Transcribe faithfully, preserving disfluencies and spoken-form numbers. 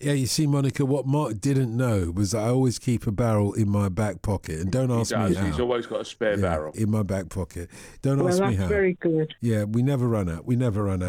Yeah, you see, Monica, what Mark didn't know was I always keep a barrel in my back pocket. And don't ask he does. me how. He's always got a spare yeah, barrel. in my back pocket. Don't Well, ask me that's how. very good. Yeah, we never run out. We never run out.